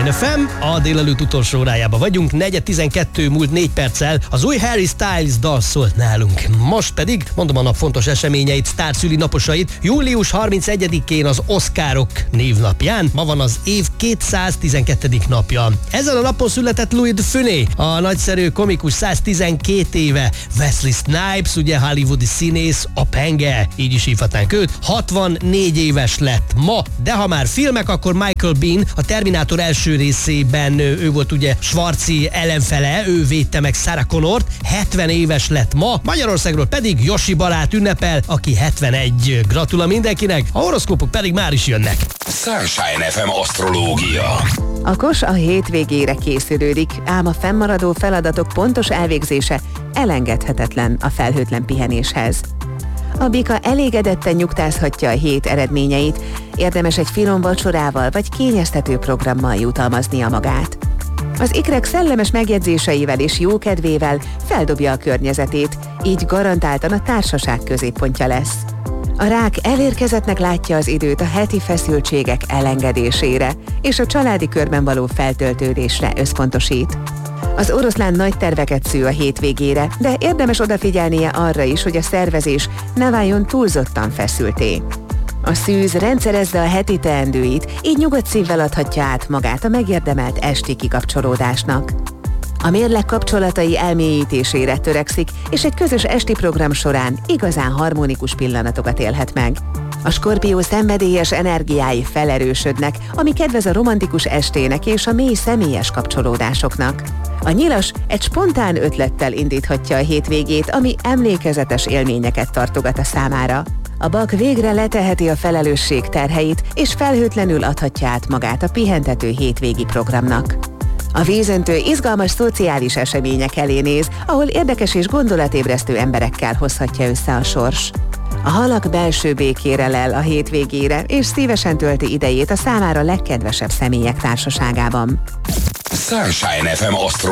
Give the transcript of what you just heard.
Sunshine FM, a délelőtt utolsó órájában vagyunk, 4:12 múlt 4 perccel, az új Harry Styles dal szólt nálunk. Most pedig, mondom a nap fontos eseményeit, sztárszüli naposait, július 31-én az Oscarok névnapján, ma van az év 212. napja. Ezen a napon született Louis de Funès, a nagyszerű komikus, 112 éve, Wesley Snipes, ugye hollywoodi színész, a penge, így is hívhatnánk őt, 64 éves lett ma, de ha már filmek, akkor Michael Biehn, a Terminátor első részében ő volt ugye Schwarzi ellenfele, ő védte meg Sarah Connort, 70 éves lett ma, Magyarországról pedig Josi Balát ünnepel, aki 71. Gratula mindenkinek, a horoszkópok pedig már is jönnek. Sunshine FM asztrológia. A kos a hétvégére készülődik, ám a fennmaradó feladatok pontos elvégzése elengedhetetlen a felhőtlen pihenéshez. A bika elégedetten nyugtázhatja a hét eredményeit, érdemes egy finom vacsorával vagy kényeztető programmal jutalmaznia magát. Az ikrek szellemes megjegyzéseivel és jókedvével feldobja a környezetét, így garantáltan a társaság középpontja lesz. A rák elérkezettnek látja az időt a heti feszültségek elengedésére és a családi körben való feltöltődésre összpontosít. Az oroszlán nagy terveket sző a hétvégére, de érdemes odafigyelnie arra is, hogy a szervezés ne váljon túlzottan feszülté. A szűz rendszerezze a heti teendőit, így nyugodt szívvel adhatja át magát a megérdemelt esti kikapcsolódásnak. A mérleg kapcsolatai elmélyítésére törekszik, és egy közös esti program során igazán harmonikus pillanatokat élhet meg. A Skorpió szenvedélyes energiái felerősödnek, ami kedvez a romantikus estének és a mély személyes kapcsolódásoknak. A Nyilas egy spontán ötlettel indíthatja a hétvégét, ami emlékezetes élményeket tartogat a számára. A Bak végre leteheti a felelősség terheit, és felhőtlenül adhatja át magát a pihentető hétvégi programnak. A Vízöntő izgalmas szociális események elé néz, ahol érdekes és gondolatébresztő emberekkel hozhatja össze a sors. A Halak belső békére lel a hétvégére, és szívesen tölti idejét a számára legkedvesebb személyek társaságában. Sunshine FM asztrológia.